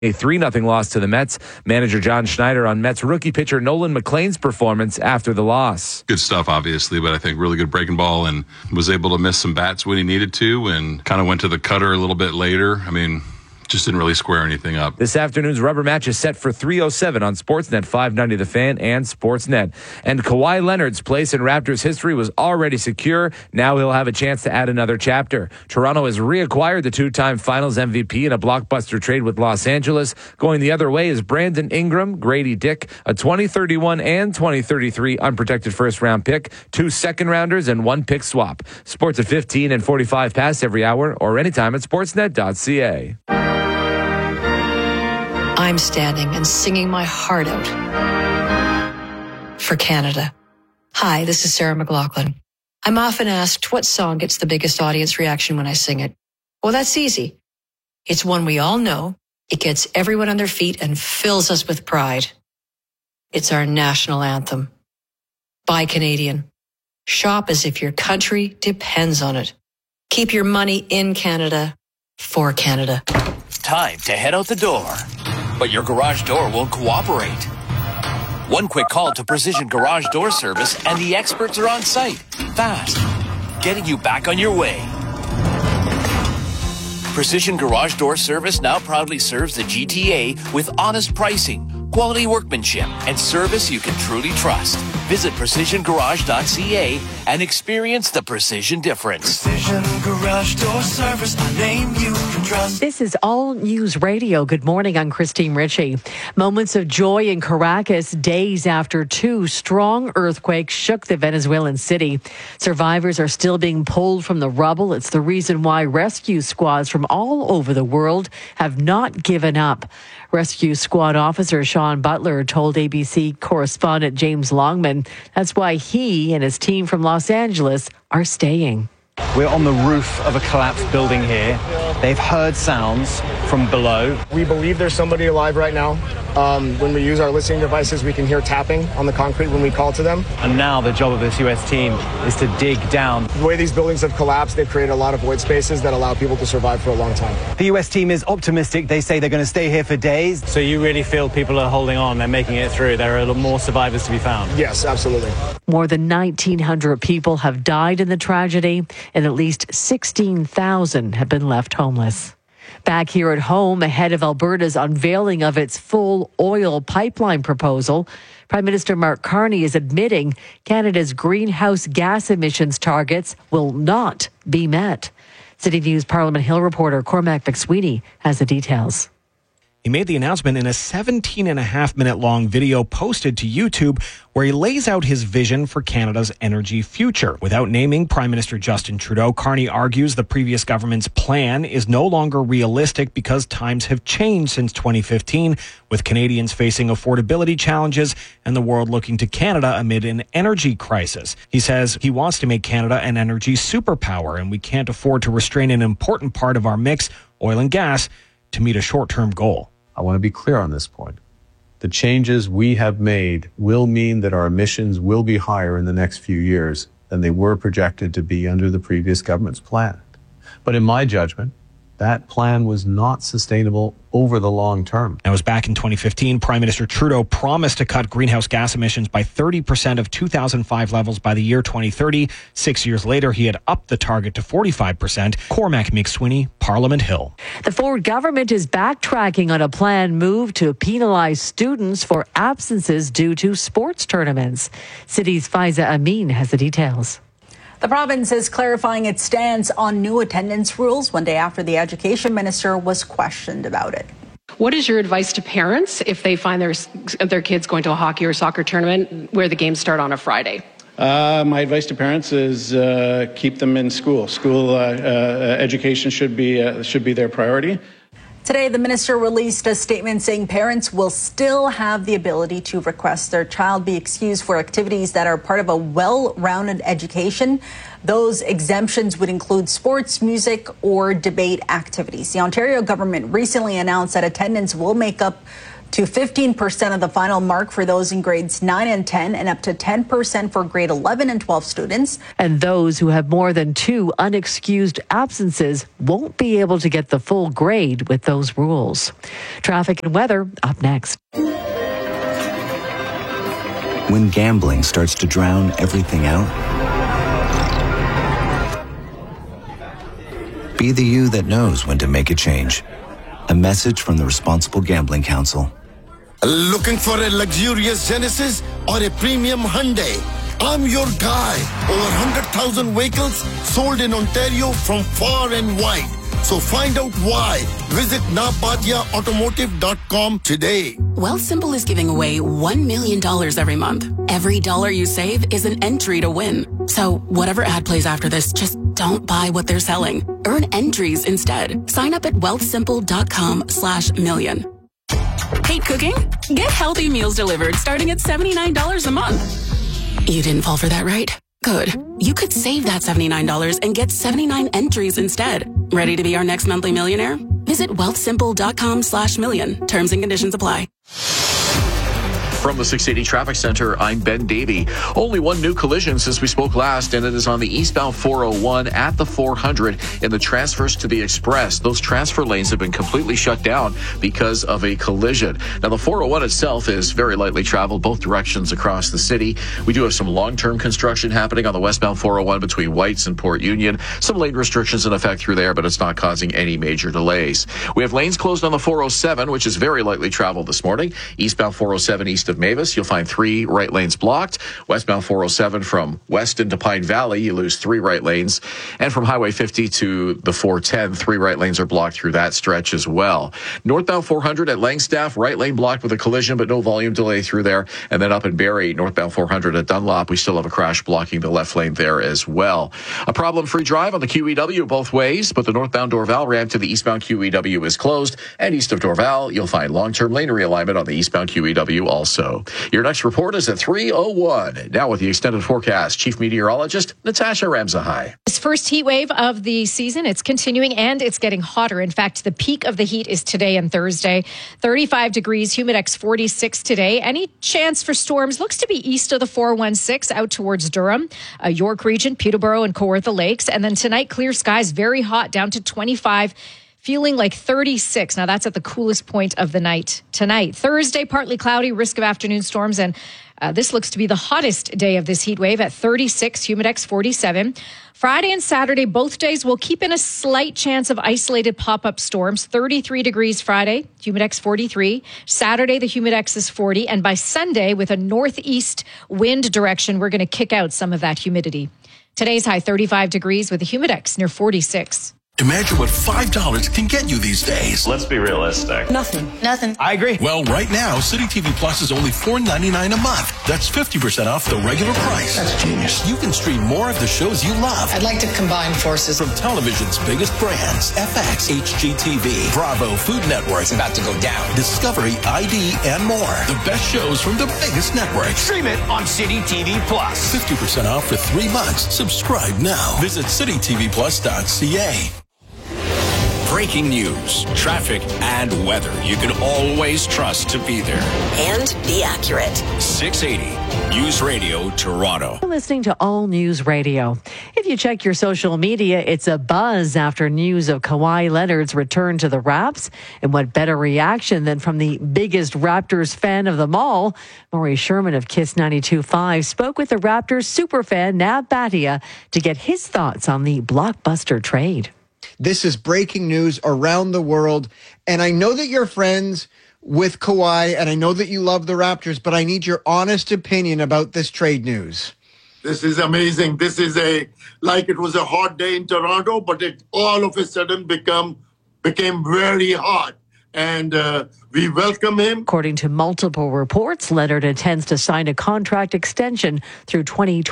A 3-0 loss to the Mets. Manager John Schneider on Mets rookie pitcher Nolan McLean's performance after the loss. Good stuff, obviously, but I think really good breaking ball and was able to miss some bats when he needed to and kind of went to the cutter a little bit later. Just didn't really square anything up. This afternoon's rubber match is set for 3:07 on Sportsnet 590 The Fan and Sportsnet. And Kawhi Leonard's place in Raptors history was already secure. Now he'll have a chance to add another chapter. Toronto has reacquired the two-time Finals MVP in a blockbuster trade with Los Angeles. Going the other way is Brandon Ingram, Grady Dick, a 2031 and 2033 unprotected first-round pick, 2 second-rounders, and 1 pick swap. Sports at 15 and 45 past every hour or anytime at sportsnet.ca. I'm standing and singing my heart out for Canada. Hi, this is Sarah McLachlan. I'm often asked what song gets the biggest audience reaction when I sing it. Well, that's easy. It's one we all know. It gets everyone on their feet and fills us with pride. It's our national anthem. Buy Canadian. Shop as if your country depends on it. Keep your money in Canada for Canada. Time to head out the door. But your garage door won't cooperate. One quick call to Precision Garage Door Service and the experts are on site, fast, getting you back on your way. Precision Garage Door Service now proudly serves the GTA with honest pricing, quality workmanship, and service you can truly trust. Visit precisiongarage.ca and experience the precision difference. Precision Garage Door Service, a name you can trust. This is All News Radio. Good morning, I'm Christine Ritchie. Moments of joy in Caracas days after 2 strong earthquakes shook the Venezuelan city. Survivors are still being pulled from the rubble. It's the reason why rescue squads from all over the world have not given up. Rescue Squad Officer Sean Butler told ABC correspondent James Longman that's why he and his team from Los Angeles are staying. We're on the roof of a collapsed building here. They've heard sounds from below. We believe there's somebody alive right now. When we use our listening devices, we can hear tapping on the concrete when we call to them. And now the job of this U.S. team is to dig down. The way these buildings have collapsed, they've created a lot of void spaces that allow people to survive for a long time. The U.S. team is optimistic. They say they're going to stay here for days. So you really feel people are holding on, they're making it through. There are a lot more survivors to be found. Yes, absolutely. More than 1,900 people have died in the tragedy, and at least 16,000 have been left homeless. Back here at home, ahead of Alberta's unveiling of its full oil pipeline proposal, Prime Minister Mark Carney is admitting Canada's greenhouse gas emissions targets will not be met. City News Parliament Hill reporter Cormac McSweeney has the details. He made the announcement in a 17.5-minute long video posted to YouTube where he lays out his vision for Canada's energy future. Without naming Prime Minister Justin Trudeau, Carney argues the previous government's plan is no longer realistic because times have changed since 2015, with Canadians facing affordability challenges and the world looking to Canada amid an energy crisis. He says he wants to make Canada an energy superpower, and we can't afford to restrain an important part of our mix, oil and gas, to meet a short-term goal. I want to be clear on this point. The changes we have made will mean that our emissions will be higher in the next few years than they were projected to be under the previous government's plan. But in my judgment, that plan was not sustainable over the long term. That was back in 2015. Prime Minister Trudeau promised to cut greenhouse gas emissions by 30% of 2005 levels by the year 2030. 6 years later, he had upped the target to 45%. Cormac McSweeney, Parliament Hill. The Ford government is backtracking on a planned move to penalize students for absences due to sports tournaments. City's Faiza Amin has the details. The province is clarifying its stance on new attendance rules one day after the education minister was questioned about it. What is your advice to parents if they find their kids going to a hockey or soccer tournament where the games start on a Friday? My advice to parents is keep them in school. School education should be their priority. Today, the minister released a statement saying parents will still have the ability to request their child be excused for activities that are part of a well-rounded education. Those exemptions would include sports, music, or debate activities. The Ontario government recently announced that attendance will make up to 15% of the final mark for those in grades 9 and 10, and up to 10% for grade 11 and 12 students. And those who have more than 2 unexcused absences won't be able to get the full grade with those rules. Traffic and weather up next. When gambling starts to drown everything out, be the you that knows when to make a change. A message from the Responsible Gambling Council. Looking for a luxurious Genesis or a premium Hyundai? I'm your guy. Over 100,000 vehicles sold in Ontario from far and wide. So find out why. Visit napadiaautomotive.com today. Wealthsimple is giving away $1 million every month. Every dollar you save is an entry to win. So whatever ad plays after this, just don't buy what they're selling. Earn entries instead. Sign up at wealthsimple.com/million. Hate cooking? Get healthy meals delivered starting at $79 a month. You didn't fall for that, right? Good. You could save that $79 and get 79 entries instead. Ready to be our next monthly millionaire? Visit wealthsimple.com/million. Terms and conditions apply. From the 680 Traffic Center, I'm Ben Davey. Only one new collision since we spoke last, and it is on the eastbound 401 at the 400 in the transfers to the Express. Those transfer lanes have been completely shut down because of a collision. Now, the 401 itself is very lightly traveled both directions across the city. We do have some long-term construction happening on the westbound 401 between Whites and Port Union. Some lane restrictions in effect through there, but it's not causing any major delays. We have lanes closed on the 407, which is very lightly traveled this morning. Eastbound 407 east of Mavis, you'll find 3 right lanes blocked. Westbound 407 from Weston to Pine Valley, you lose 3 right lanes. And from Highway 50 to the 410, 3 right lanes are blocked through that stretch as well. Northbound 400 at Langstaff, right lane blocked with a collision, but no volume delay through there. And then up in Barrie, northbound 400 at Dunlop, we still have a crash blocking the left lane there as well. A problem-free drive on the QEW both ways, but the northbound Dorval ramp to the eastbound QEW is closed. And east of Dorval, you'll find long-term lane realignment on the eastbound QEW also. Your next report is at 3:01. Now with the extended forecast, Chief Meteorologist Natasha Ramzahai. This first heat wave of the season, it's continuing and it's getting hotter. In fact, the peak of the heat is today and Thursday. 35 degrees, Humidex 46 today. Any chance for storms looks to be east of the 416 out towards Durham, York Region, Peterborough and Kawartha Lakes. And then tonight, clear skies, very hot, down to 25. Feeling like 36. Now, that's at the coolest point of the night tonight. Thursday, partly cloudy, risk of afternoon storms. And this looks to be the hottest day of this heat wave at 36, Humidex 47. Friday and Saturday, both days, will keep in a slight chance of isolated pop-up storms. 33 degrees Friday, Humidex 43. Saturday, the Humidex is 40. And by Sunday, with a northeast wind direction, we're going to kick out some of that humidity. Today's high 35 degrees with a Humidex near 46. Imagine what $5 can get you these days. Let's be realistic. Nothing. I agree. Well, right now, City TV Plus is only $4.99 a month. That's 50% off the regular price. That's genius. You can stream more of the shows you love. I'd like to combine forces. From television's biggest brands, FX, HGTV, Bravo, Food Network. It's about to go down. Discovery, ID, and more. The best shows from the biggest networks. Stream it on City TV Plus. 50% off for 3 months. Subscribe now. Visit citytvplus.ca. Breaking news, traffic, and weather you can always trust to be there. And be accurate. 680 News Radio Toronto. You're listening to All News Radio. If you check your social media, it's a buzz after news of Kawhi Leonard's return to the Raps. And what better reaction than from the biggest Raptors fan of them all? Maury Sherman of KISS 92.5 spoke with the Raptors superfan Nab Bhatia to get his thoughts on the blockbuster trade. This is breaking news around the world, and I know that you're friends with Kawhi, and I know that you love the Raptors, but I need your honest opinion about this trade news. This is amazing. This is like it was a hot day in Toronto, but it all of a sudden became very hot. And we welcome him. According to multiple reports, Leonard intends to sign a contract extension through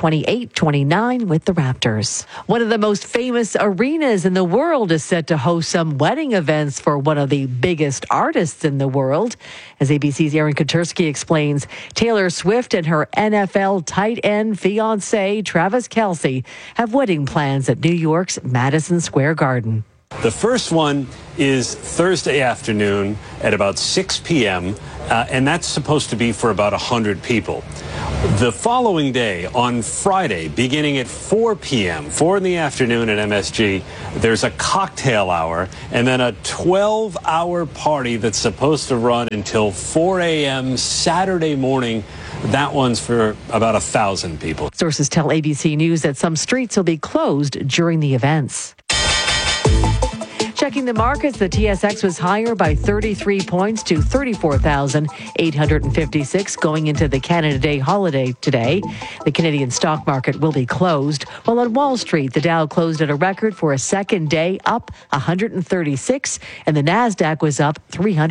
2028-29 with the Raptors. One of the most famous arenas in the world is set to host some wedding events for one of the biggest artists in the world. As ABC's Aaron Katersky explains, Taylor Swift and her NFL tight end fiancé, Travis Kelce, have wedding plans at New York's Madison Square Garden. The first one is Thursday afternoon at about 6 p.m. and that's supposed to be for about 100 people. The following day, on Friday, beginning at 4 p.m., 4 in the afternoon at MSG, there's a cocktail hour and then a 12-hour party that's supposed to run until 4 a.m. Saturday morning. That one's for about 1,000 people. Sources tell ABC News that some streets will be closed during the events. Checking the markets, the TSX was higher by 33 points to 34,856 going into the Canada Day holiday today. The Canadian stock market will be closed, while on Wall Street, the Dow closed at a record for a second day, up 136, and the Nasdaq was up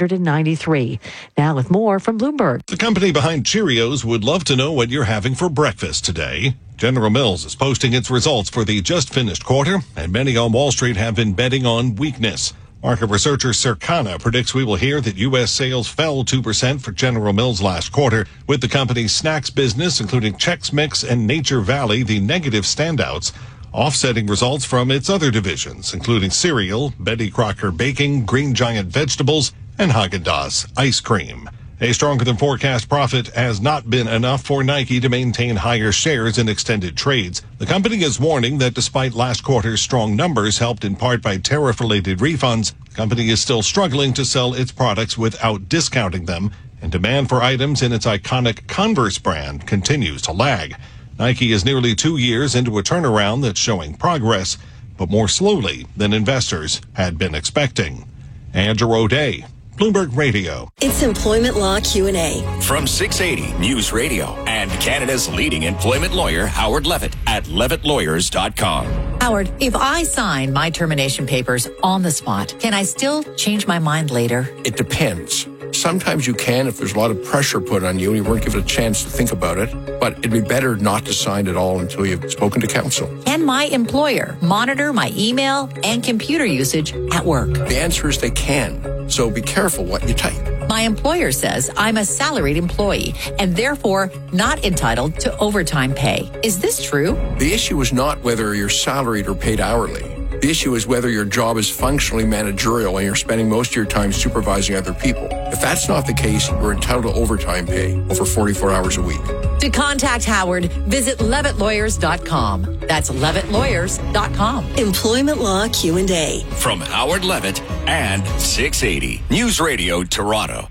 393. Now with more from Bloomberg. The company behind Cheerios would love to know what you're having for breakfast today. General Mills is posting its results for the just finished quarter, and many on Wall Street have been betting on weakness. Market researcher Circana predicts we will hear that U.S. sales fell 2% for General Mills last quarter, with the company's snacks business, including Chex Mix and Nature Valley, the negative standouts, offsetting results from its other divisions, including cereal, Betty Crocker Baking, Green Giant Vegetables, and Häagen-Dazs ice cream. A stronger than forecast profit has not been enough for Nike to maintain higher shares in extended trades. The company is warning that despite last quarter's strong numbers, helped in part by tariff-related refunds, the company is still struggling to sell its products without discounting them, and demand for items in its iconic Converse brand continues to lag. Nike is nearly 2 years into a turnaround that's showing progress, but more slowly than investors had been expecting. Andrew O'Day, Bloomberg Radio. It's Employment Law Q&A. From 680 News Radio and Canada's leading employment lawyer, Howard Levitt, at levittlawyers.com. Howard, if I sign my termination papers on the spot, can I still change my mind later? It depends. Sometimes you can if there's a lot of pressure put on you and you weren't given a chance to think about it, but it'd be better not to sign at all until you've spoken to counsel. Can my employer monitor my email and computer usage at work? The answer is they can, so be careful what you type. My employer says I'm a salaried employee and therefore not entitled to overtime pay. Is this true? The issue is not whether you're salaried or paid hourly. The issue is whether your job is functionally managerial and you're spending most of your time supervising other people. If that's not the case, you're entitled to overtime pay over 44 hours a week. To contact Howard, visit levittlawyers.com. That's levittlawyers.com. Employment Law Q&A. From Howard Levitt and 680 News Radio Toronto.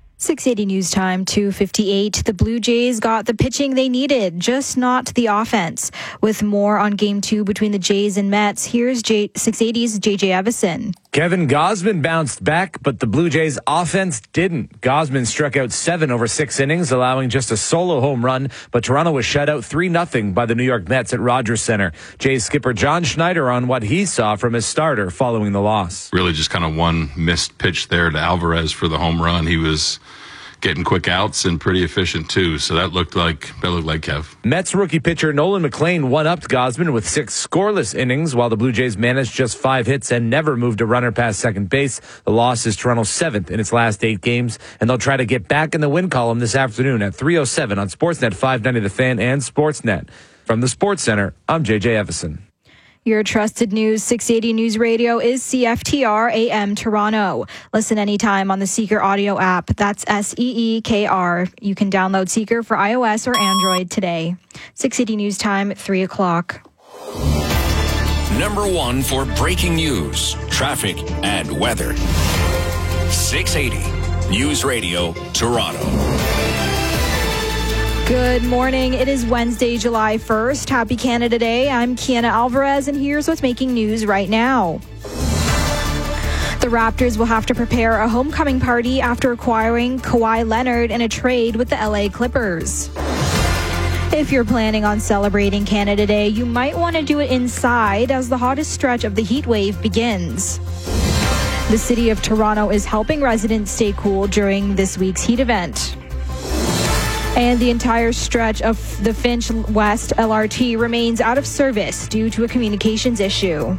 680 News Time, 2:58. The Blue Jays got the pitching they needed, just not the offense. With more on Game 2 between the Jays and Mets, here's 680's JJ Evison. Kevin Gausman bounced back, but the Blue Jays offense didn't. Gausman struck out 7 over 6 innings, allowing just a solo home run, but Toronto was shut out 3-0 by the New York Mets at Rogers Center. Jays skipper John Schneider on what he saw from his starter following the loss. Really just kind of one missed pitch there to Alvarez for the home run. He was getting quick outs and pretty efficient too, so that looked like Kev. Mets rookie pitcher Nolan McLean one-upped Gausman with 6 scoreless innings, while the Blue Jays managed just 5 hits and never moved a runner past second base. The loss is Toronto's 7th in its last 8 games, and they'll try to get back in the win column this afternoon at 3:07 on Sportsnet 590 The Fan and Sportsnet. From the Sports Center, I'm JJ Evison. Your trusted news, 680 News Radio is CFTR AM Toronto. Listen anytime on the Seeker audio app. That's SEEKR. You can download Seeker for iOS or Android today. 680 News Time, 3 o'clock. Number 1 for breaking news, traffic, and weather. 680 News Radio Toronto. Good morning. It is Wednesday, July 1st. Happy Canada Day. I'm Kiana Alvarez, and here's what's making news right now. The Raptors will have to prepare a homecoming party after acquiring Kawhi Leonard in a trade with the LA Clippers. If you're planning on celebrating Canada Day, you might want to do it inside as the hottest stretch of the heat wave begins. The city of Toronto is helping residents stay cool during this week's heat event. And the entire stretch of the Finch West LRT remains out of service due to a communications issue.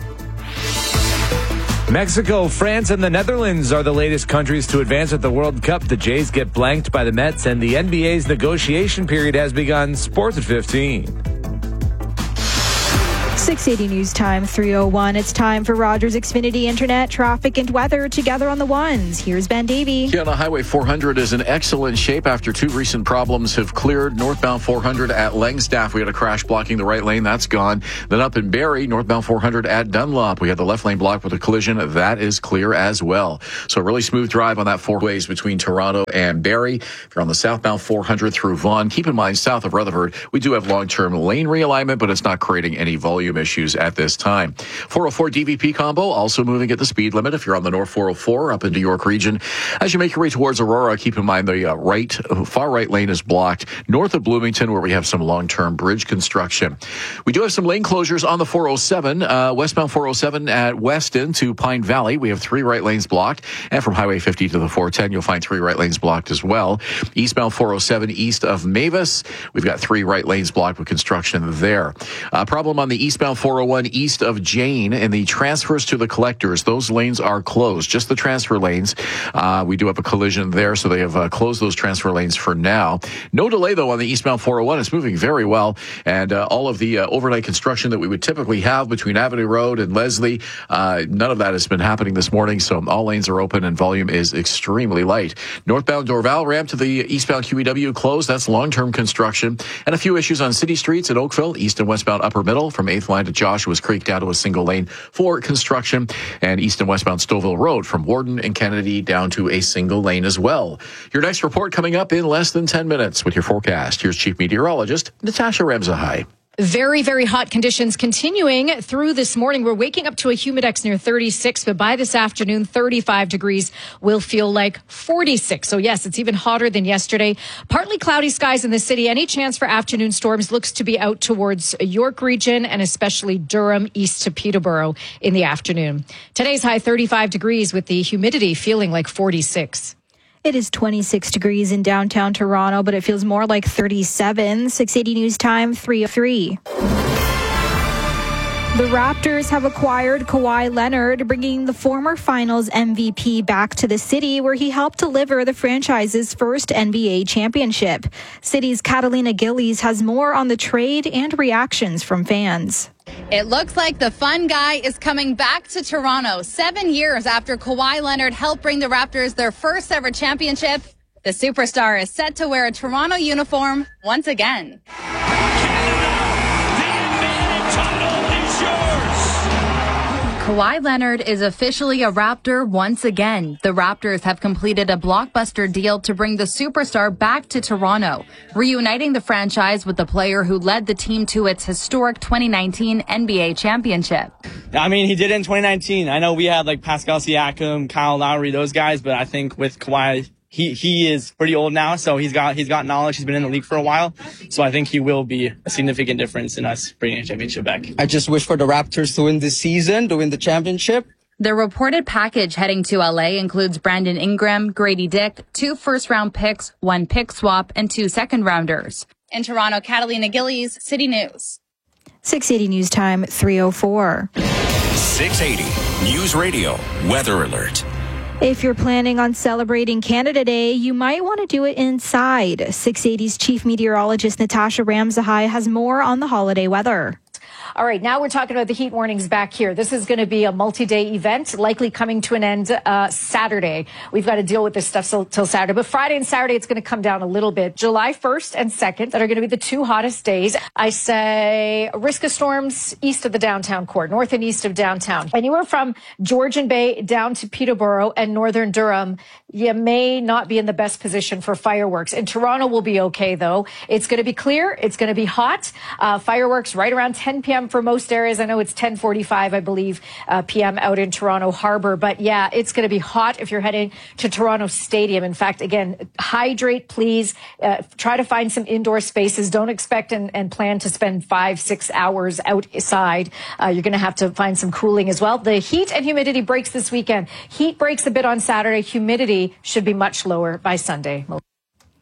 Mexico, France, and the Netherlands are the latest countries to advance at the World Cup. The Jays get blanked by the Mets, and the NBA's negotiation period has begun. Sports at 15. 680 News Time 3:01. It's time for Rogers Xfinity Internet, traffic and weather together on the ones. Here's Ben Davey. Yeah, the Highway 400 is in excellent shape after two recent problems have cleared. Northbound 400 at Langstaff, we had a crash blocking the right lane. That's gone. Then up in Barrie, northbound 400 at Dunlop, we had the left lane blocked with a collision. That is clear as well. So a really smooth drive on that four ways between Toronto and Barrie. If you're on the southbound 400 through Vaughan, keep in mind south of Rutherford, we do have long-term lane realignment, but it's not creating any volume issues at this time. 404 DVP combo also moving at the speed limit if you're on the North 404 up into York region. As you make your way towards Aurora, keep in mind the far right lane is blocked north of Bloomington, where we have some long-term bridge construction. We do have some lane closures on the 407, westbound 407 at Weston to Pine Valley. We have 3 right lanes blocked, and from Highway 50 to the 410, you'll find 3 right lanes blocked as well. Eastbound 407 east of Mavis, we've got 3 right lanes blocked with construction there. Problem on the eastbound 401 east of Jane and the transfers to the collectors. Those lanes are closed, just the transfer lanes. We do have a collision there, so they have closed those transfer lanes for now. No delay, though, on the eastbound 401. It's moving very well, and all of the overnight construction that we would typically have between Avenue Road and Leslie, none of that has been happening this morning, so all lanes are open and volume is extremely light. Northbound Dorval ramp to the eastbound QEW closed. That's long-term construction. And a few issues on city streets in Oakville, east and westbound Upper Middle from 8th line to Joshua's Creek down to a single lane for construction, and east and westbound Stouffville Road from Warden and Kennedy down to a single lane as well. Your next report coming up in less than 10 minutes with your forecast. Here's Chief Meteorologist Natasha Ramzahai. Very, very hot conditions continuing through this morning. We're waking up to a humidex near 36, but by this afternoon, 35 degrees will feel like 46. So yes, it's even hotter than yesterday. Partly cloudy skies in the city. Any chance for afternoon storms looks to be out towards York region and especially Durham east to Peterborough in the afternoon. Today's high 35 degrees with the humidity feeling like 46. It is 26 degrees in downtown Toronto, but it feels more like 37. 680 News Time 3:03. The Raptors have acquired Kawhi Leonard, bringing the former Finals MVP back to the city, where he helped deliver the franchise's first NBA championship. City's Catalina Gillies has more on the trade and reactions from fans. It looks like the fun guy is coming back to Toronto 7 years after Kawhi Leonard helped bring the Raptors their first ever championship. The superstar is set to wear a Toronto uniform once again. Kawhi Leonard is officially a Raptor once again. The Raptors have completed a blockbuster deal to bring the superstar back to Toronto, reuniting the franchise with the player who led the team to its historic 2019 NBA championship. I mean, he did it in 2019. I know we had like Pascal Siakam, Kyle Lowry, those guys, but I think with Kawhi, he is pretty old now, so he's got knowledge. He's been in the league for a while, so I think he will be a significant difference in us bringing a championship back. I just wish for the Raptors to win this season, to win the championship. The reported package heading to LA includes Brandon Ingram, Grady Dick, 2 first-round picks, 1 pick swap, and 2 second-rounders. In Toronto, Catalina Gillies, City News. 680 News Time 3:04. 680 News Radio Weather Alert. If you're planning on celebrating Canada Day, you might want to do it inside. 680's Chief Meteorologist Natasha Ramzahai has more on the holiday weather. All right, now we're talking about the heat warnings back here. This is going to be a multi-day event, likely coming to an end Saturday. We've got to deal with this stuff till Saturday. But Friday and Saturday, it's going to come down a little bit. July 1st and 2nd, that are going to be the 2 hottest days. I say risk of storms east of the downtown core, north and east of downtown. Anywhere from Georgian Bay down to Peterborough and northern Durham, you may not be in the best position for fireworks. In Toronto, will be okay, though. It's going to be clear. It's going to be hot. Fireworks right around 10 p.m. for most areas. I know it's 10:45, I believe, p.m. out in Toronto Harbor. But yeah, it's going to be hot if you're heading to Toronto Stadium. In fact, again, hydrate, please. Try to find some indoor spaces. Don't expect and plan to spend 5-6 hours outside. You're going to have to find some cooling as well. The heat and humidity breaks this weekend. Heat breaks a bit on Saturday. Humidity should be much lower by Sunday.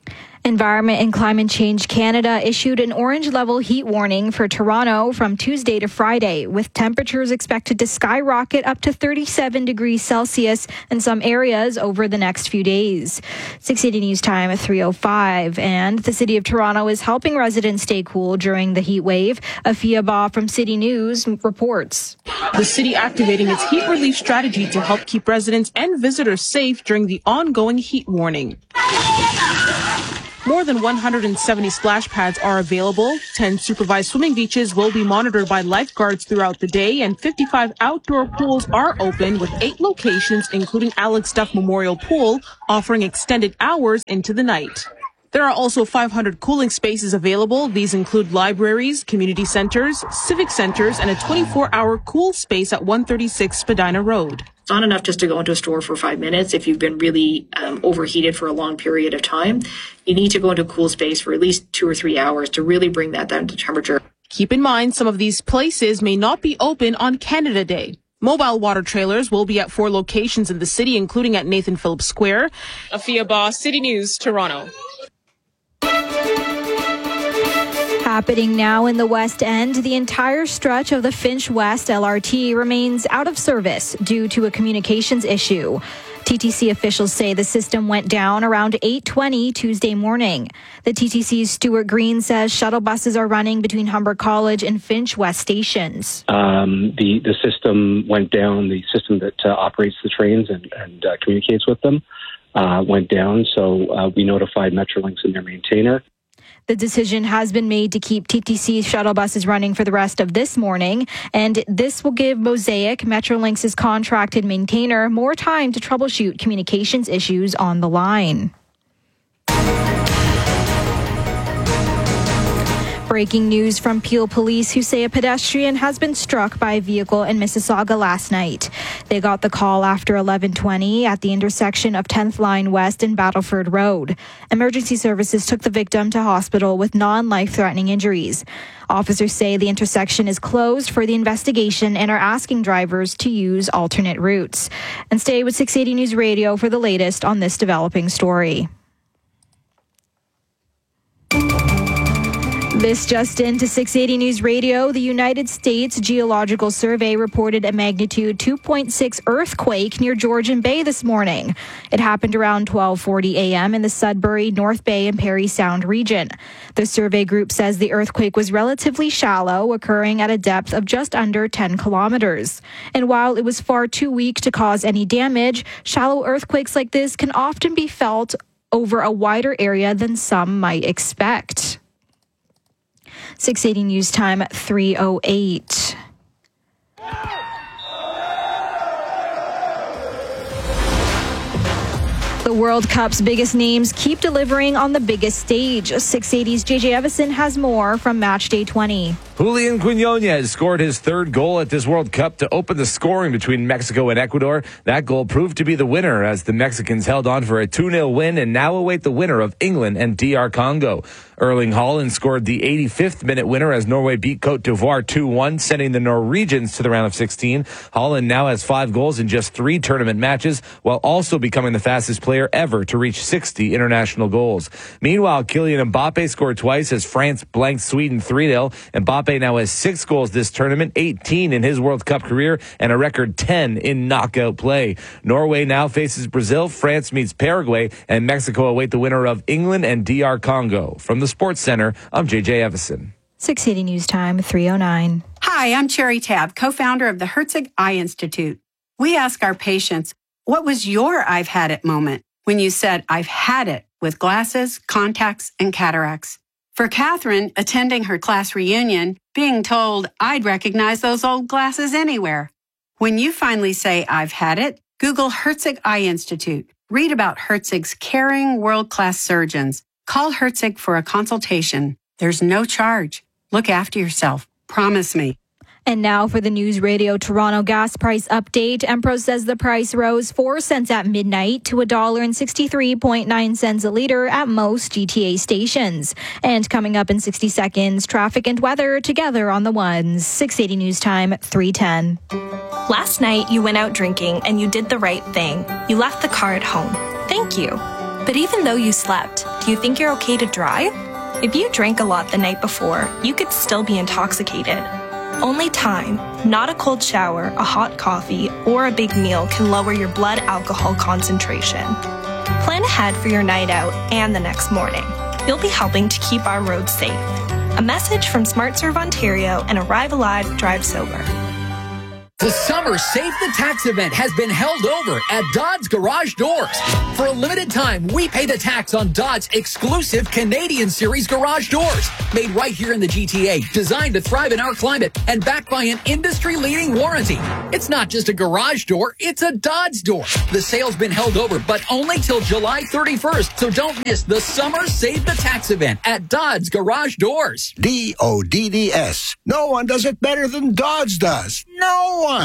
Environment and Climate Change Canada issued an orange level heat warning for Toronto from Tuesday to Friday, with temperatures expected to skyrocket up to 37 degrees Celsius in some areas over the next few days. 680 News Time at 3:05. And the City of Toronto is helping residents stay cool during the heat wave. Afia Ba from City News reports. The city activating its heat relief strategy to help keep residents and visitors safe during the ongoing heat warning. More than 170 splash pads are available. 10 supervised swimming beaches will be monitored by lifeguards throughout the day, and 55 outdoor pools are open, with 8 locations, including Alex Duff Memorial Pool, offering extended hours into the night. There are also 500 cooling spaces available. These include libraries, community centers, civic centers, and a 24-hour cool space at 136 Spadina Road. It's not enough just to go into a store for 5 minutes if you've been really overheated for a long period of time. You need to go into a cool space for at least 2 or 3 hours to really bring that down to temperature. Keep in mind, some of these places may not be open on Canada Day. Mobile water trailers will be at 4 locations in the city, including at Nathan Phillips Square. Afia Ba, City News, Toronto. Happening now in the West End, the entire stretch of the Finch West LRT remains out of service due to a communications issue. TTC officials say the system went down around 8:20 Tuesday morning. The TTC's Stuart Green says shuttle buses are running between Humber College and Finch West stations. The system went down. The system that operates the trains and communicates with them went down. So we notified Metrolinx and their maintainer. The decision has been made to keep TTC shuttle buses running for the rest of this morning, and this will give Mosaic, Metrolinx's contracted maintainer, more time to troubleshoot communications issues on the line. Breaking news from Peel Police, who say a pedestrian has been struck by a vehicle in Mississauga last night. They got the call after 11:20 at the intersection of 10th Line West and Battleford Road. Emergency services took the victim to hospital with non-life-threatening injuries. Officers say the intersection is closed for the investigation and are asking drivers to use alternate routes. And stay with 680 News Radio for the latest on this developing story. This just into 680 News Radio. The United States Geological Survey reported a magnitude 2.6 earthquake near Georgian Bay this morning. It happened around 12:40 a.m. in the Sudbury, North Bay, and Parry Sound region. The survey group says the earthquake was relatively shallow, occurring at a depth of just under 10 kilometers. And while it was far too weak to cause any damage, shallow earthquakes like this can often be felt over a wider area than some might expect. 680 News Time at 3:08. The World Cup's biggest names keep delivering on the biggest stage. 680's JJ Evison has more from Match Day 20. Julian Quinones scored his third goal at this World Cup to open the scoring between Mexico and Ecuador. That goal proved to be the winner as the Mexicans held on for a 2-0 win and now await the winner of England and DR Congo. Erling Haaland scored the 85th minute winner as Norway beat Cote d'Ivoire 2-1, sending the Norwegians to the round of 16. Haaland now has 5 goals in just 3 tournament matches, while also becoming the fastest player ever to reach 60 international goals. Meanwhile, Kylian Mbappe scored twice as France blanked Sweden 3-0. Mbappe now has 6 goals this tournament, 18 in his World Cup career, and a record 10 in knockout play. Norway now faces Brazil, France meets Paraguay, and Mexico await the winner of England and DR Congo. From the Sports Center, I'm JJ Evison. 680 News Time, 3:09. Hi, I'm Cherry Tabb, co-founder of the Herzig Eye Institute. We ask our patients, what was your I've had it moment when you said, I've had it with glasses, contacts, and cataracts? For Catherine, attending her class reunion, being told I'd recognize those old glasses anywhere. When you finally say, I've had it, Google Herzig Eye Institute. Read about Herzig's caring world-class surgeons. Call Herzig for a consultation. There's no charge. Look after yourself. Promise me. And now for the News Radio Toronto gas price update. Empro says the price rose 4 cents at midnight to $1.63.9 a liter at most GTA stations. And coming up in 60 seconds, traffic and weather together on the ones. 680 News Time, 3:10. Last night, you went out drinking and you did the right thing. You left the car at home. Thank you. But even though you slept, Do you think you're okay to drive? If you drank a lot the night before, you could still be intoxicated. Only time, not a cold shower, a hot coffee, or a big meal can lower your blood alcohol concentration. Plan ahead for your night out and the next morning. You'll be helping to keep our roads safe. A message from SmartServe Ontario and Arrive Alive, Drive Sober. The Summer Save the Tax event has been held over at Dodds Garage Doors. For a limited time, we pay the tax on Dodds' exclusive Canadian Series garage doors. Made right here in the GTA, designed to thrive in our climate, and backed by an industry-leading warranty. It's not just a garage door, it's a Dodds door. The sale's been held over, but only till July 31st, so don't miss the Summer Save the Tax event at Dodds Garage Doors. DODDS. No one does it better than Dodds does. No one.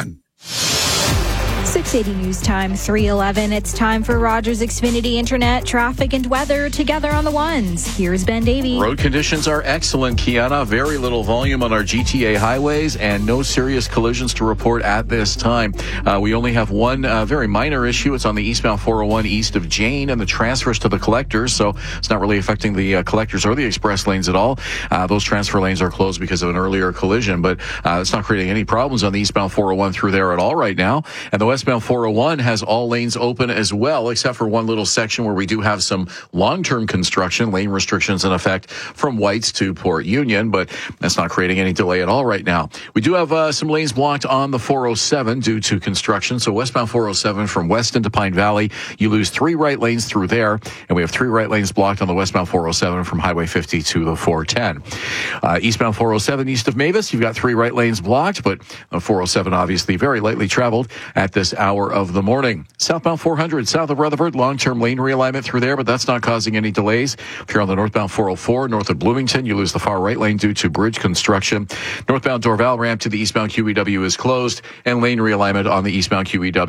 680 News Time, 3:11. It's time for Rogers Xfinity Internet, traffic and weather together on the ones. Here's Ben Davey. Road conditions are excellent, Kiana. Very little volume on our GTA highways and no serious collisions to report at this time. We only have one very minor issue. It's on the eastbound 401 east of Jane and the transfers to the collectors, so it's not really affecting the collectors or the express lanes at all. Those transfer lanes are closed because of an earlier collision, but it's not creating any problems on the eastbound 401 through there at all right now. And the westbound 401 has all lanes open as well, except for one little section where we do have some long-term construction, lane restrictions in effect from Whites to Port Union, but that's not creating any delay at all right now. We do have some lanes blocked on the 407 due to construction. So westbound 407 from Weston to Pine Valley, you lose 3 right lanes through there, and we have 3 right lanes blocked on the westbound 407 from Highway 50 to the 410. Eastbound 407 east of Mavis, you've got 3 right lanes blocked, but 407 obviously very lightly traveled at this hour of the morning. Southbound 400 south of Rutherford, long-term lane realignment through there, but that's not causing any delays. If you're on the northbound 404 north of Bloomington, you lose the far right lane due to bridge construction. Northbound Dorval ramp to the eastbound QEW is closed, and lane realignment on the eastbound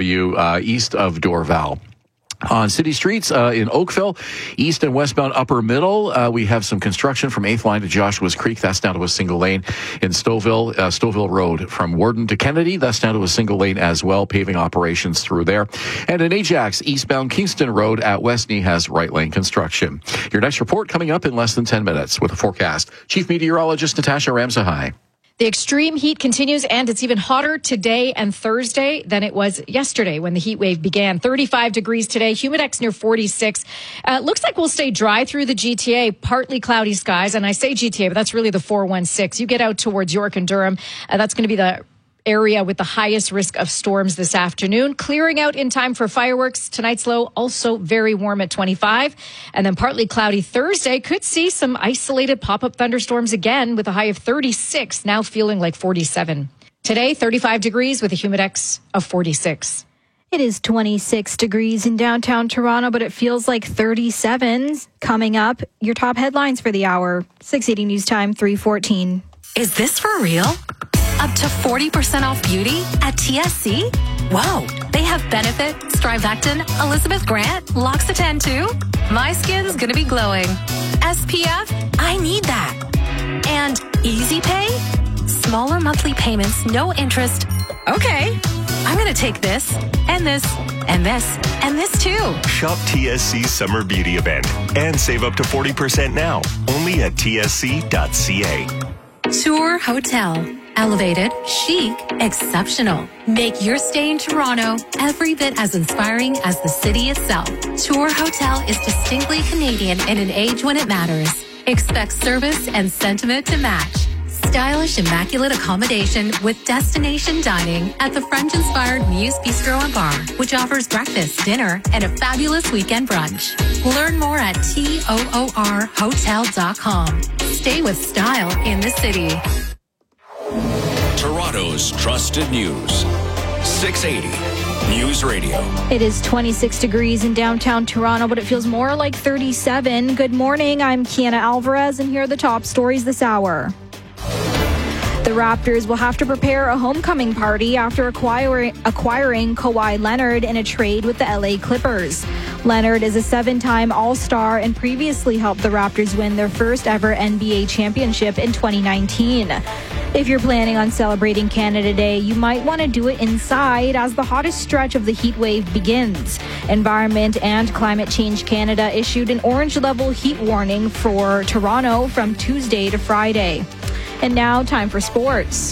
QEW east of Dorval. On city streets in Oakville, east and westbound upper middle, we have some construction from 8th line to Joshua's Creek. That's down to a single lane. In Stouffville Road from Warden to Kennedy, that's down to a single lane as well. Paving operations through there. And in Ajax, eastbound Kingston Road at Westney has right lane construction. Your next report coming up in less than 10 minutes with a forecast. Chief Meteorologist Natasha Ramsahai. The extreme heat continues, and it's even hotter today and Thursday than it was yesterday when the heat wave began. 35 degrees today, humidex near 46. Looks like we'll stay dry through the GTA, partly cloudy skies. And I say GTA, but that's really the 416. You get out towards York and Durham, that's going to be the area with the highest risk of storms this afternoon. Clearing out in time for fireworks. Tonight's low also very warm at 25. And then partly cloudy Thursday. Could see some isolated pop-up thunderstorms again with a high of 36, now feeling like 47. Today, 35 degrees with a humidex of 46. It is 26 degrees in downtown Toronto, but it feels like 37. Coming up, your top headlines for the hour. 680 News Time, 3:14. Is this for real? Up to 40% off beauty at TSC? Whoa, they have Benefit, Strivectin, Elizabeth Grant, L'Occitane too? My skin's gonna be glowing. SPF? I need that. And Easy Pay? Smaller monthly payments, no interest. Okay, I'm gonna take this, and this, and this, and this too. Shop TSC's Summer Beauty Event and save up to 40% now, only at tsc.ca. Tour Hotel. Elevated, chic, exceptional. Make your stay in Toronto every bit as inspiring as the city itself. Tour Hotel is distinctly Canadian in an age when it matters. Expect service and sentiment to match. Stylish, immaculate accommodation with destination dining at the French-inspired Muse Bistro and Bar, which offers breakfast, dinner, and a fabulous weekend brunch. Learn more at toorhotel.com. Stay with style in the city. Toronto's trusted news. 680 News Radio. It is 26 degrees in downtown Toronto, but it feels more like 37. Good morning. I'm Kiana Alvarez, and here are the top stories this hour. The Raptors will have to prepare a homecoming party after acquiring Kawhi Leonard in a trade with the LA Clippers. Leonard is a 7-time All-Star and previously helped the Raptors win their first ever NBA championship in 2019. If you're planning on celebrating Canada Day, you might want to do it inside as the hottest stretch of the heat wave begins. Environment and Climate Change Canada issued an orange level heat warning for Toronto from Tuesday to Friday. And now, time for sports.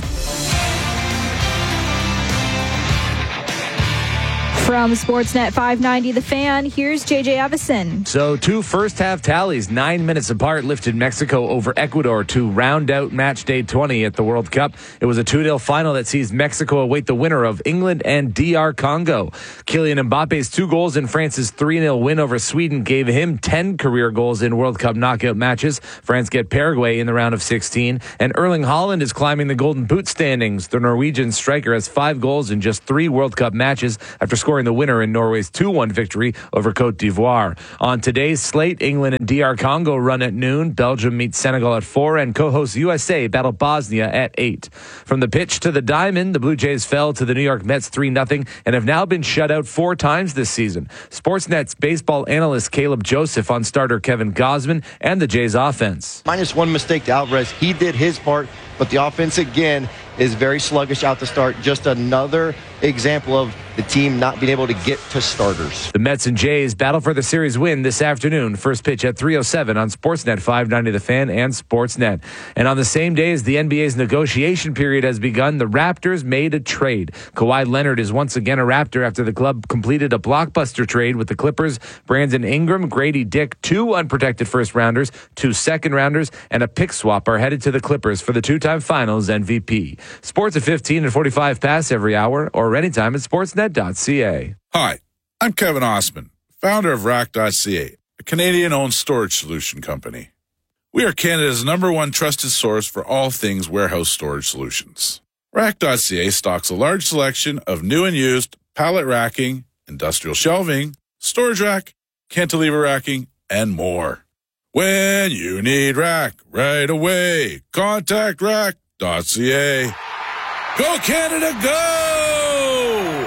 From Sportsnet 590 The Fan, here's JJ Evison. So 2 first-half tallies, 9 minutes apart, lifted Mexico over Ecuador to round out match day 20 at the World Cup. It was a 2-0 final that sees Mexico await the winner of England and DR Congo. Kylian Mbappe's 2 goals in France's 3-0 win over Sweden gave him 10 career goals in World Cup knockout matches. France get Paraguay in the round of 16. And Erling Haaland is climbing the Golden Boot standings. The Norwegian striker has 5 goals in just 3 World Cup matches after scoring the winner in Norway's 2-1 victory over Cote d'Ivoire. On today's slate, England and DR Congo run at noon. Belgium meets Senegal at 4, and co-host USA battle Bosnia at 8. From the pitch to the diamond, the Blue Jays fell to the New York Mets 3-0 and have now been shut out 4 times this season. Sportsnet's baseball analyst Caleb Joseph on starter Kevin Gausman and the Jays offense. -1 mistake to Alvarez. He did his part, but the offense again is very sluggish out to start. Just another example of the team not being able to get to starters. The Mets and Jays battle for the series win this afternoon. First pitch at 3:07 on Sportsnet 590 The Fan and Sportsnet. And on the same day as the NBA's negotiation period has begun, the Raptors made a trade. Kawhi Leonard is once again a Raptor after the club completed a blockbuster trade with the Clippers. Brandon Ingram, Grady Dick, 2 unprotected first-rounders, 2 second-rounders, and a pick swap are headed to the Clippers for the 2-time Finals MVP. Sports at 15 and 45 pass every hour or anytime at sportsnet.ca. Hi, I'm Kevin Osman, founder of Rack.ca, a Canadian-owned storage solution company. We are Canada's #1 trusted source for all things warehouse storage solutions. Rack.ca stocks a large selection of new and used pallet racking, industrial shelving, storage rack, cantilever racking, and more. When you need rack right away, contact Rack.ca. Go Canada, go!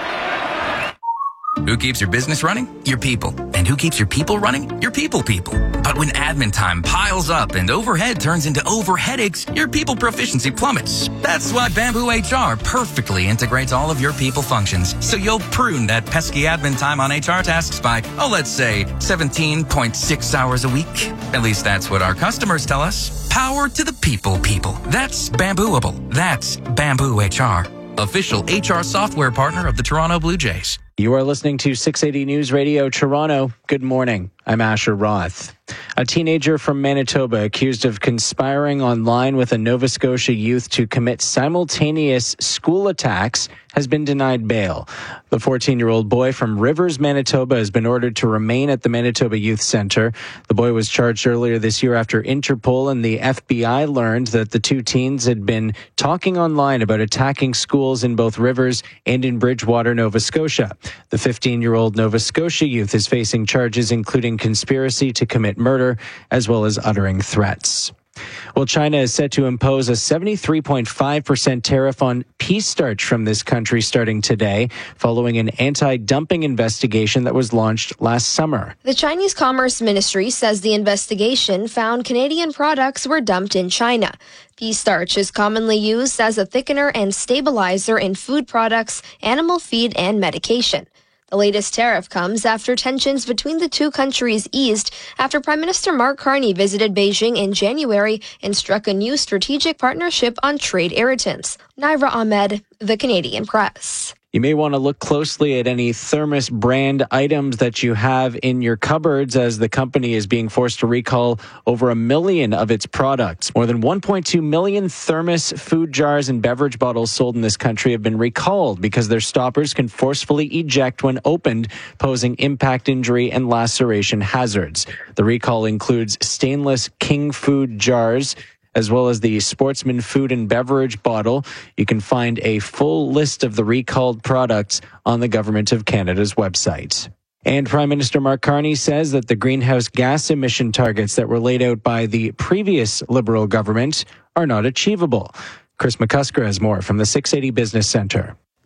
Who keeps your business running? Your people. And who keeps your people running? Your people. But when admin time piles up and overhead turns into overheadaches, your people proficiency plummets. That's why Bamboo HR perfectly integrates all of your people functions. So you'll prune that pesky admin time on HR tasks by, let's say 17.6 hours a week. At least that's what our customers tell us. Power to the people. That's Bambooable. That's Bamboo HR. Official HR software partner of the Toronto Blue Jays. You are listening to 680 News Radio Toronto. Good morning. I'm Asher Roth. A teenager from Manitoba accused of conspiring online with a Nova Scotia youth to commit simultaneous school attacks has been denied bail. The 14-year-old boy from Rivers, Manitoba has been ordered to remain at the Manitoba Youth Centre. The boy was charged earlier this year after Interpol and the FBI learned that the 2 teens had been talking online about attacking schools in both Rivers and in Bridgewater, Nova Scotia. The 15-year-old Nova Scotia youth is facing charges including conspiracy to commit murder, as well as uttering threats. Well, China is set to impose a 73.5% tariff on pea starch from this country starting today, following an anti-dumping investigation that was launched last summer. The Chinese Commerce Ministry says the investigation found Canadian products were dumped in China. Pea starch is commonly used as a thickener and stabilizer in food products, animal feed, and medication. The latest tariff comes after tensions between the 2 countries eased after Prime Minister Mark Carney visited Beijing in January and struck a new strategic partnership on trade irritants. Naira Ahmed, The Canadian Press. You may want to look closely at any Thermos brand items that you have in your cupboards, as the company is being forced to recall over 1 million of its products. More than 1.2 million Thermos food jars and beverage bottles sold in this country have been recalled because their stoppers can forcefully eject when opened, posing impact injury and laceration hazards. The recall includes stainless King Food jars, as well as the Sportsman food and beverage bottle. You can find a full list of the recalled products on the Government of Canada's website. And Prime Minister Mark Carney says that the greenhouse gas emission targets that were laid out by the previous Liberal government are not achievable. Chris McCusker has more from the 680 Business Centre.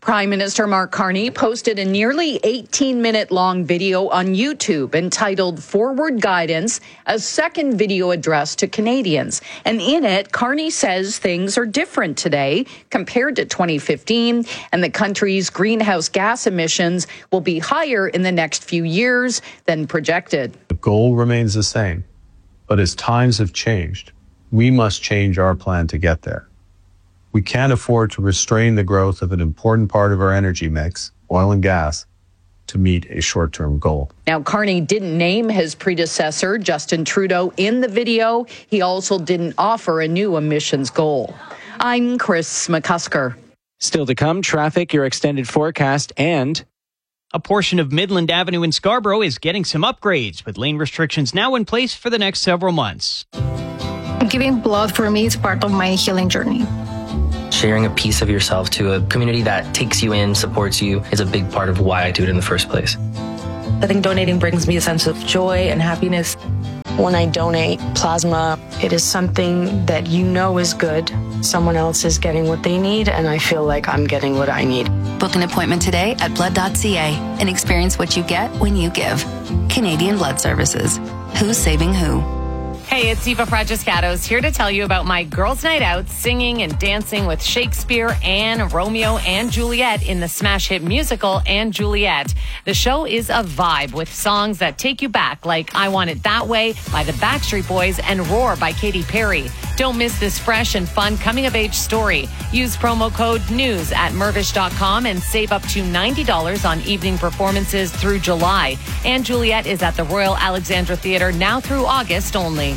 Prime Minister Mark Carney posted a nearly 18-minute-long video on YouTube entitled Forward Guidance, a second video addressed to Canadians. And in it, Carney says things are different today compared to 2015, and the country's greenhouse gas emissions will be higher in the next few years than projected. The goal remains the same, but as times have changed, we must change our plan to get there. We can't afford to restrain the growth of an important part of our energy mix, oil and gas, to meet a short-term goal. Now, Carney didn't name his predecessor, Justin Trudeau, in the video. He also didn't offer a new emissions goal. I'm Chris McCusker. Still to come, traffic, your extended forecast, and a portion of Midland Avenue in Scarborough is getting some upgrades, with lane restrictions now in place for the next several months. Giving blood for me is part of my healing journey. Sharing a piece of yourself to a community that takes you in, supports you, is a big part of why I do it in the first place. I think donating brings me a sense of joy and happiness. When I donate plasma, it is something that you know is good. Someone else is getting what they need, and I feel like I'm getting what I need. Book an appointment today at blood.ca and experience what you get when you give. Canadian Blood Services. Who's saving who? Hey, it's Eva Fragiscatos here to tell you about my girls' night out singing and dancing with Shakespeare and Romeo and Juliet in the smash hit musical And Juliet. The show is a vibe with songs that take you back, like I Want It That Way by the Backstreet Boys and Roar by Katy Perry. Don't miss this fresh and fun coming-of-age story. Use promo code NEWS at Mirvish.com and save up to $90 on evening performances through July. And Juliet is at the Royal Alexandra Theatre now through August only.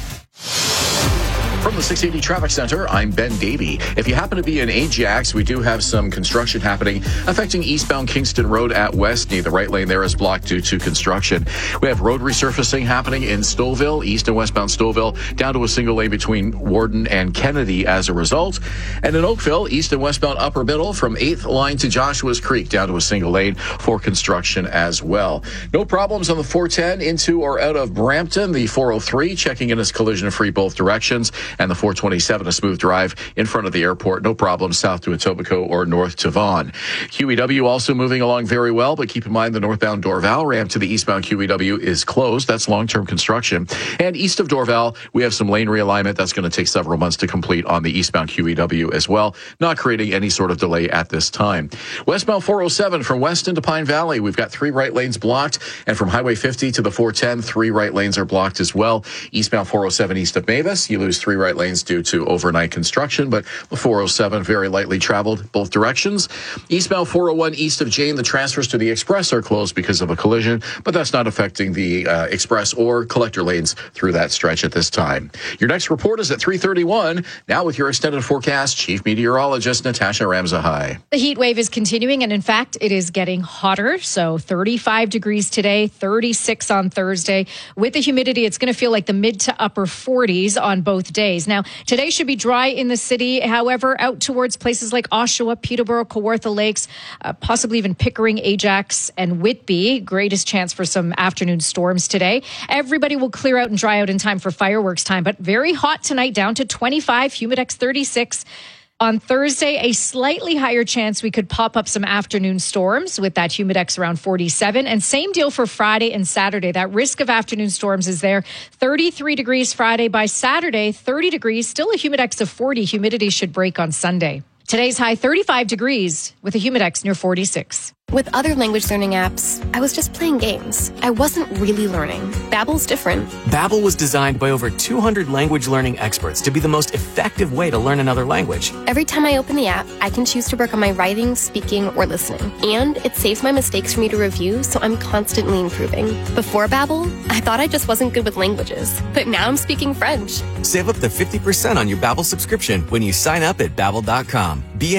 From the 680 Traffic Center, I'm Ben Davey. If you happen to be in Ajax, we do have some construction happening affecting eastbound Kingston Road at Westney. The right lane there is blocked due to construction. We have road resurfacing happening in Stouffville, east and westbound Stouffville, down to a single lane between Warden and Kennedy as a result. And in Oakville, east and westbound Upper Middle from 8th line to Joshua's Creek, down to a single lane for construction as well. No problems on the 410 into or out of Brampton. The 403 checking in as collision-free both directions. And the 427, a smooth drive in front of the airport. No problem south to Etobicoke or north to Vaughan. QEW also moving along very well, but keep in mind the northbound Dorval ramp to the eastbound QEW is closed. That's long-term construction. And east of Dorval, we have some lane realignment that's going to take several months to complete on the eastbound QEW as well, not creating any sort of delay at this time. Westbound 407 from Weston to Pine Valley, we've got 3 right lanes blocked. And from Highway 50 to the 410, 3 right lanes are blocked as well. Eastbound 407 east of Mavis, you lose 3 right lanes due to overnight construction, but the 407 very lightly traveled both directions. Eastbound 401 east of Jane, the transfers to the Express are closed because of a collision, but that's not affecting the Express or collector lanes through that stretch at this time. Your next report is at 3:31. Now with your extended forecast, Chief Meteorologist Natasha Ramzahai. The heat wave is continuing, and in fact, it is getting hotter. So 35 degrees today, 36 on Thursday. With the humidity, it's going to feel like the mid to upper 40s on both days. Now, today should be dry in the city. However, out towards places like Oshawa, Peterborough, Kawartha Lakes, possibly even Pickering, Ajax, and Whitby, greatest chance for some afternoon storms today. Everybody will clear out and dry out in time for fireworks time, but very hot tonight, down to 25, Humidex 36. On Thursday, a slightly higher chance we could pop up some afternoon storms with that humidex around 47. And same deal for Friday and Saturday. That risk of afternoon storms is there. 33 degrees Friday. By Saturday, 30 degrees. Still a humidex of 40. Humidity should break on Sunday. Today's high 35 degrees with a humidex near 46. With other language learning apps, I was just playing games. I wasn't really learning. Babbel's different. Babbel was designed by over 200 language learning experts to be the most effective way to learn another language. Every time I open the app, I can choose to work on my writing, speaking, or listening. And it saves my mistakes for me to review, so I'm constantly improving. Before Babbel, I thought I just wasn't good with languages. But now I'm speaking French. Save up to 50% on your Babbel subscription when you sign up at Babbel.com.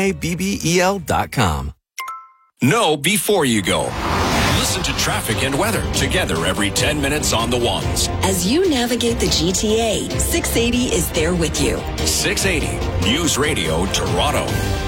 Babbel.com. Know before you go. Listen to traffic and weather together every 10 minutes on the ones. As you navigate the GTA, 680 is there with you. 680 News Radio Toronto.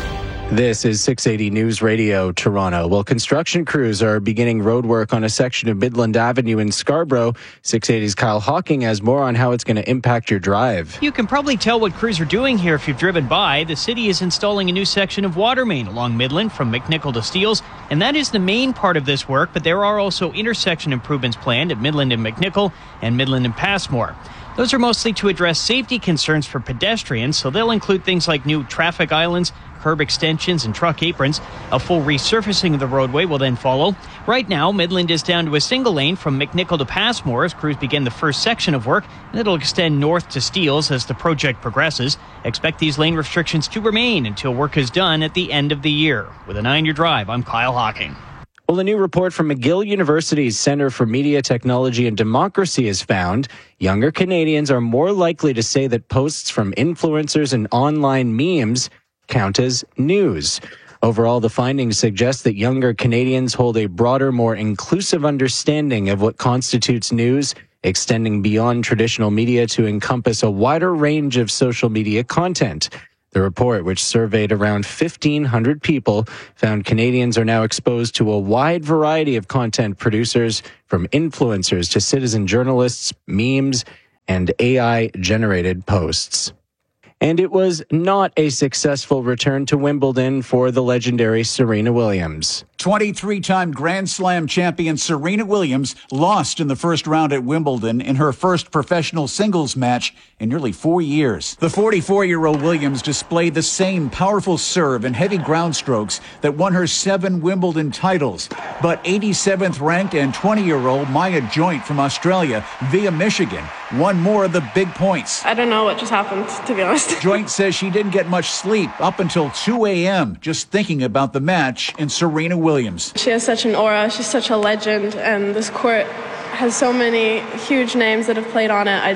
This is 680 News Radio, Toronto. Well, construction crews are beginning road work on a section of Midland Avenue in Scarborough. 680's Kyle Hawking has more on how it's going to impact your drive. You can probably tell what crews are doing here if you've driven by. The city is installing a new section of water main along Midland from McNichol to Steeles, and that is the main part of this work, but there are also intersection improvements planned at Midland and McNichol and Midland and Passmore. Those are mostly to address safety concerns for pedestrians, so they'll include things like new traffic islands, curb extensions, and truck aprons. A full resurfacing of the roadway will then follow. Right now, Midland is down to a single lane from McNichol to Passmore as crews begin the first section of work, and it'll extend north to Steeles as the project progresses. Expect these lane restrictions to remain until work is done at the end of the year. With a 9-Year Drive, I'm Kyle Hawking. Well, a new report from McGill University's Center for Media, Technology and Democracy has found younger Canadians are more likely to say that posts from influencers and online memes count as news. Overall, the findings suggest that younger Canadians hold a broader, more inclusive understanding of what constitutes news, extending beyond traditional media to encompass a wider range of social media content. The report, which surveyed around 1,500 people, found Canadians are now exposed to a wide variety of content producers, from influencers to citizen journalists, memes, and AI-generated posts. And it was not a successful return to Wimbledon for the legendary Serena Williams. 23-time Grand Slam champion Serena Williams lost in the first round at Wimbledon in her first professional singles match in nearly 4 years. The 44-year-old Williams displayed the same powerful serve and heavy ground strokes that won her 7 Wimbledon titles. But 87th ranked and 20-year-old Maya Joint from Australia via Michigan won more of the big points. I don't know what just happened, to be honest. Joint says she didn't get much sleep up until 2 a.m. just thinking about the match and Serena Williams. She has such an aura. She's such a legend. And this court has so many huge names that have played on it.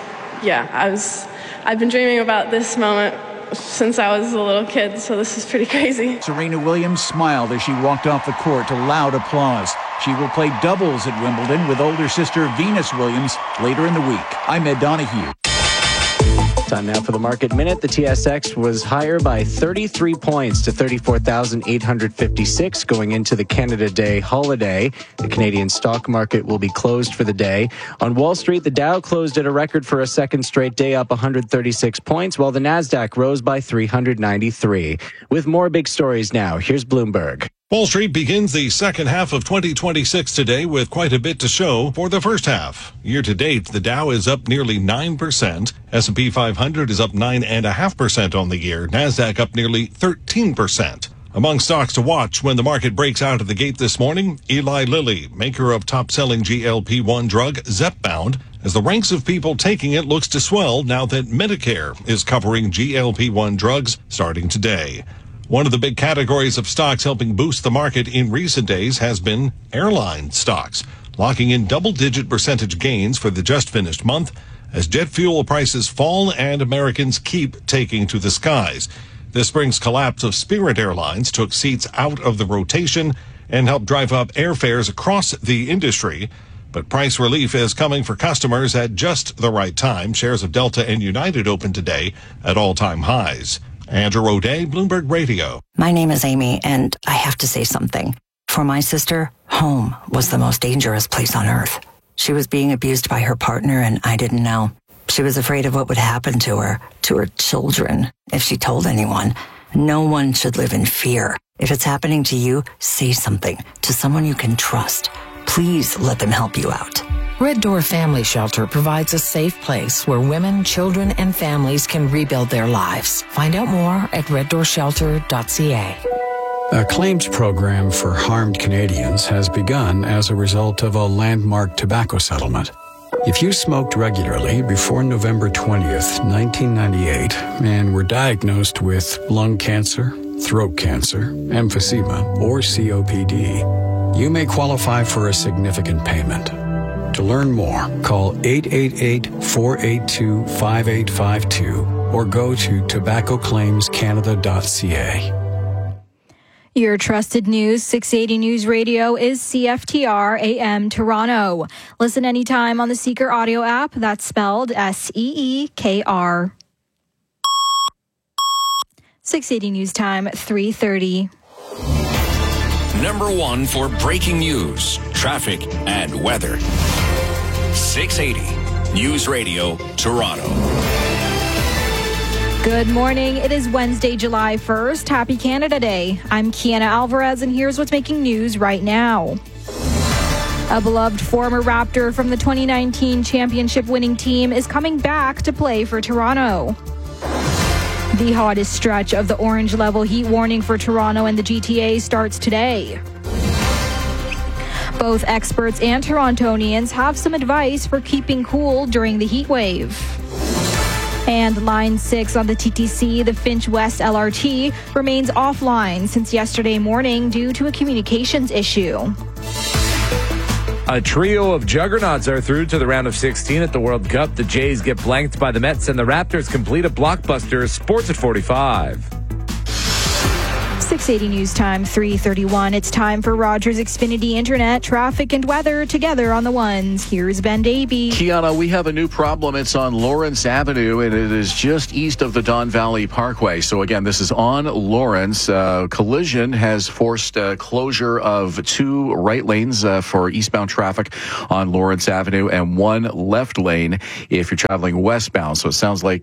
I've been dreaming about this moment since I was a little kid, so this is pretty crazy. Serena Williams smiled as she walked off the court to loud applause. She will play doubles at Wimbledon with older sister Venus Williams later in the week. I'm Ed Donahue. Time now for the Market Minute. The TSX was higher by 33 points to 34,856 going into the Canada Day holiday. The Canadian stock market will be closed for the day. On Wall Street, the Dow closed at a record for a second straight day, up 136 points, while the Nasdaq rose by 393. With more big stories now, here's Bloomberg. Wall Street begins the second half of 2026 today with quite a bit to show for the first half. Year to date, the Dow is up nearly 9%. S&P 500 is up 9.5% on the year. Nasdaq up nearly 13%. Among stocks to watch when the market breaks out of the gate this morning, Eli Lilly, maker of top-selling GLP-1 drug Zepbound, as the ranks of people taking it looks to swell now that Medicare is covering GLP-1 drugs starting today. One of the big categories of stocks helping boost the market in recent days has been airline stocks, locking in double-digit percentage gains for the just finished month as jet fuel prices fall and Americans keep taking to the skies. This spring's collapse of Spirit Airlines took seats out of the rotation and helped drive up airfares across the industry. But price relief is coming for customers at just the right time. Shares of Delta and United opened today at all-time highs. Andrew O'Day, Bloomberg Radio. My name is Amy, and I have to say something. For my sister, home was the most dangerous place on earth. She was being abused by her partner, and I didn't know. She was afraid of what would happen to her children, if she told anyone. No one should live in fear. If it's happening to you, say something to someone you can trust. Please let them help you out. Red Door Family Shelter provides a safe place where women, children, and families can rebuild their lives. Find out more at reddoorshelter.ca. A claims program for harmed Canadians has begun as a result of a landmark tobacco settlement. If you smoked regularly before November 20th, 1998, and were diagnosed with lung cancer, throat cancer, emphysema, or COPD, you may qualify for a significant payment. To learn more, call 888-482-5852 or go to tobaccoclaimscanada.ca. Your trusted news, 680 News Radio, is CFTR AM Toronto. Listen anytime on the Seeker audio app. That's spelled SEEKR. 680 News Time, 3:30. Number one for breaking news, traffic, and weather. 680 News Radio, Toronto. Good morning. It is Wednesday, July 1st. Happy Canada Day. I'm Kiana Alvarez, and here's what's making news right now. A beloved former Raptor from the 2019 championship winning team is coming back to play for Toronto. The hottest stretch of the orange level heat warning for Toronto and the GTA starts today. Both experts and Torontonians have some advice for keeping cool during the heat wave. And Line 6 on the TTC, the Finch West LRT, remains offline since yesterday morning due to a communications issue. A trio of juggernauts are through to the round of 16 at the World Cup. The Jays get blanked by the Mets, and the Raptors complete a blockbuster. Sports at 45. 680 News Time, 3:31. It's time for Rogers Xfinity Internet, traffic and weather together on the ones. Here's Ben Davey. Kiana, we have a new problem. It's on Lawrence Avenue, and it is just east of the Don Valley Parkway. So again, this is on Lawrence. Collision has forced closure of 2 right lanes for eastbound traffic on Lawrence Avenue and 1 left lane if you're traveling westbound. So it sounds like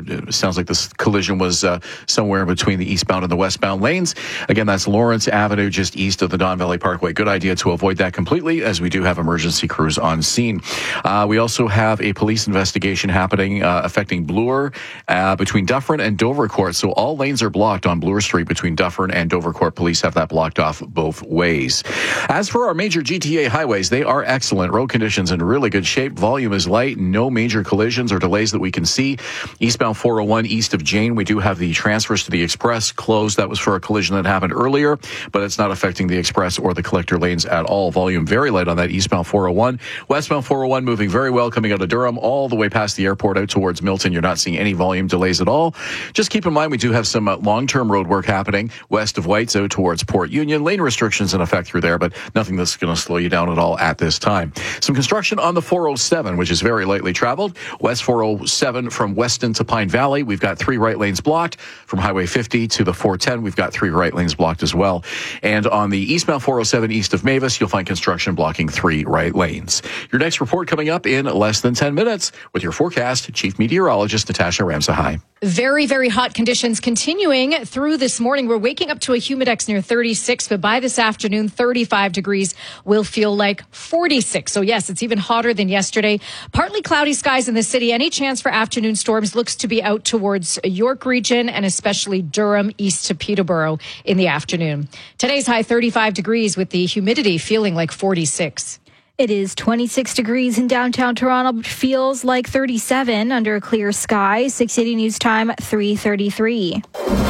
this collision was somewhere between the eastbound and the westbound lanes. Again, that's Lawrence Avenue, just east of the Don Valley Parkway. Good idea to avoid that completely, as we do have emergency crews on scene. We also have a police investigation happening affecting Bloor between Dufferin and Dovercourt. So all lanes are blocked on Bloor Street between Dufferin and Dovercourt. Police have that blocked off both ways. As for our major GTA highways, they are excellent. Road conditions in really good shape. Volume is light. No major collisions or delays that we can see. Eastbound 401 east of Jane, we do have the transfers to the Express closed. That was for a collision that happened earlier, but it's not affecting the Express or the collector lanes at all. Volume very light on that eastbound 401. Westbound 401 moving very well coming out of Durham all the way past the airport out towards Milton. You're not seeing any volume delays at all. Just keep in mind we do have some long-term road work happening west of Whites out towards Port Union. Lane restrictions in effect through there, but nothing that's going to slow you down at all at this time. Some construction on the 407, which is very lightly traveled. West 407 from Weston to Pine Valley. We've got 3 right lanes blocked. From Highway 50 to the 410, we've got 3 right lanes blocked as well. And on the eastbound 407 east of Mavis, you'll find construction blocking 3 right lanes. Your next report coming up in less than 10 minutes with your forecast, Chief Meteorologist Natasha Ramsahai. Very, very hot conditions continuing through this morning. We're waking up to a humidex near 36, but by this afternoon, 35 degrees will feel like 46. So yes, it's even hotter than yesterday. Partly cloudy skies in the city. Any chance for afternoon storms looks to be out towards York region and especially Durham east to Peterborough in the afternoon. Today's high 35 degrees with the humidity feeling like 46. It is 26 degrees in downtown Toronto, but feels like 37 under a clear sky. 680 News Time, 3:33.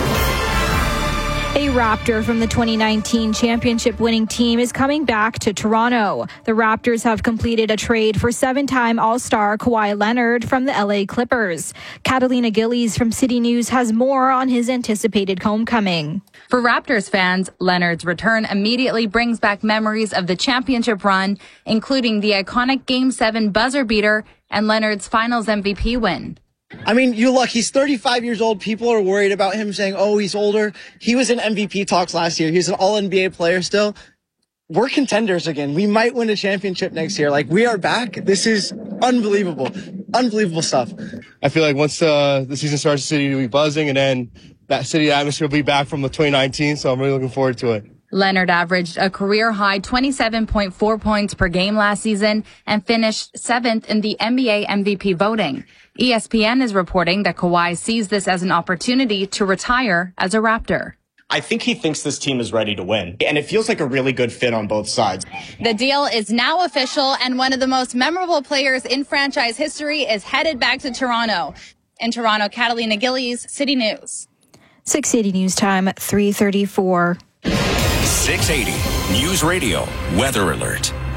A Raptor from the 2019 championship winning team is coming back to Toronto. The Raptors have completed a trade for 7-time All-Star Kawhi Leonard from the LA Clippers. Catalina Gillies from City News has more on his anticipated homecoming. For Raptors fans, Leonard's return immediately brings back memories of the championship run, including the iconic Game 7 buzzer beater and Leonard's Finals MVP win. I mean, you look, he's 35 years old. People are worried about him saying, oh, he's older. He was in MVP talks last year. He's an all-NBA player still. We're contenders again. We might win a championship next year. Like, we are back. This is unbelievable. Unbelievable stuff. I feel like once the season starts, the city will be buzzing, and then that city atmosphere will be back from the 2019, so I'm really looking forward to it. Leonard averaged a career-high 27.4 points per game last season and finished 7th in the NBA MVP voting. ESPN is reporting that Kawhi sees this as an opportunity to retire as a Raptor. I think he thinks this team is ready to win, and it feels like a really good fit on both sides. The deal is now official, and one of the most memorable players in franchise history is headed back to Toronto. In Toronto, Catalina Gillies, City News. 680 News Time, 3:34. 680 News Radio Weather Alert.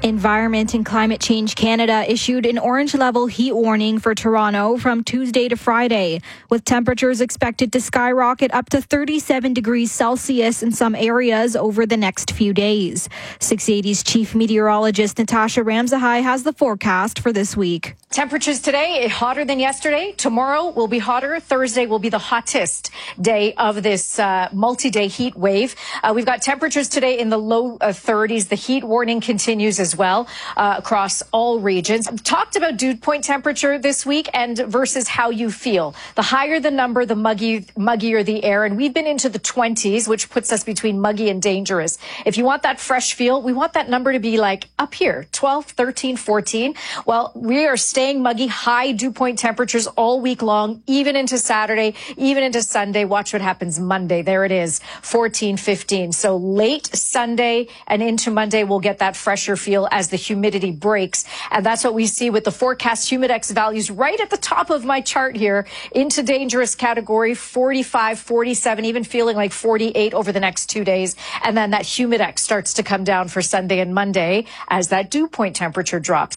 Environment and Climate Change Canada issued an orange level heat warning for Toronto from Tuesday to Friday, with temperatures expected to skyrocket up to 37 degrees Celsius in some areas over the next few days. 680's chief meteorologist Natasha Ramsahai has the forecast for this week. Temperatures today hotter than yesterday. Tomorrow will be hotter. Thursday will be the hottest day of this multi-day heat wave. We've got temperatures today in the low 30s. The heat warning continues as well across all regions. I've talked about dew point temperature this week and versus how you feel. The higher the number, the muggier the air. And we've been into the 20s, which puts us between muggy and dangerous. If you want that fresh feel, we want that number to be like up here, 12, 13, 14. Well, we are staying muggy, high dew point temperatures all week long, even into Saturday, even into Sunday. Watch what happens Monday. There it is, 14, 15. So late Sunday and into Monday, we'll get that fresher feel as the humidity breaks. And that's what we see with the forecast Humidex values right at the top of my chart here into dangerous category, 45, 47, even feeling like 48 over the next 2 days. And then that Humidex starts to come down for Sunday and Monday as that dew point temperature drops.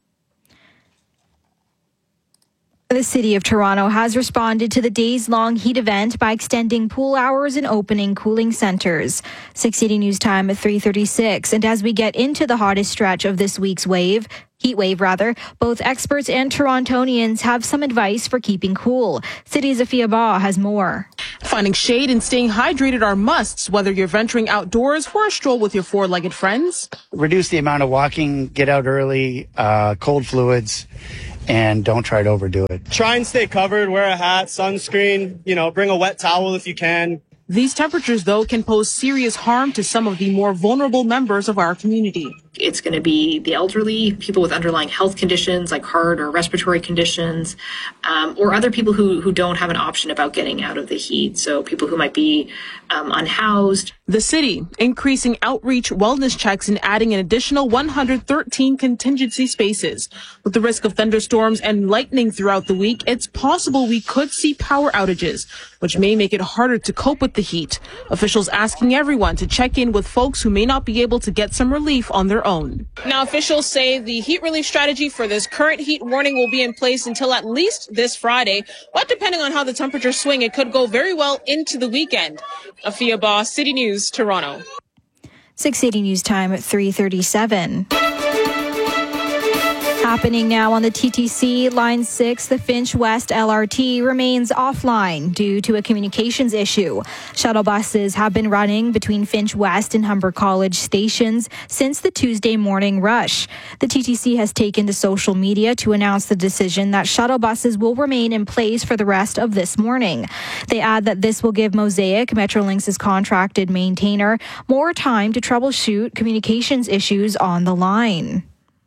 The City of Toronto has responded to the days-long heat event by extending pool hours and opening cooling centres. 680 News Time at 3:36. And as we get into the hottest stretch of this week's heat wave, both experts and Torontonians have some advice for keeping cool. City's Afia Ba has more. Finding shade and staying hydrated are musts, whether you're venturing outdoors for a stroll with your four-legged friends. Reduce the amount of walking, get out early, cold fluids, and don't try to overdo it. Try and stay covered, wear a hat, sunscreen, bring a wet towel if you can. These temperatures, though, can pose serious harm to some of the more vulnerable members of our community. It's going to be the elderly, people with underlying health conditions like heart or respiratory conditions, or other people who don't have an option about getting out of the heat. So people who might be unhoused. The city increasing outreach wellness checks and adding an additional 113 contingency spaces. With the risk of thunderstorms and lightning throughout the week, it's possible we could see power outages, which may make it harder to cope with the heat. Officials asking everyone to check in with folks who may not be able to get some relief on their own. Now, officials say the heat relief strategy for this current heat warning will be in place until at least this Friday, but depending on how the temperatures swing, it could go very well into the weekend. Afia Ba, City News, Toronto. 680 News Time at 3:37. Happening now on the TTC, Line 6, the Finch West LRT remains offline due to a communications issue. Shuttle buses have been running between Finch West and Humber College stations since the Tuesday morning rush. The TTC has taken to social media to announce the decision that shuttle buses will remain in place for the rest of this morning. They add that this will give Mosaic, Metrolinx's contracted maintainer, more time to troubleshoot communications issues on the line.